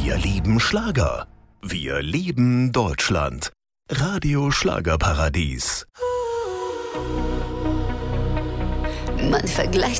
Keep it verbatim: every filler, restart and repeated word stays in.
Wir lieben Schlager. Wir lieben Deutschland. Radio Schlagerparadies. Man vergleicht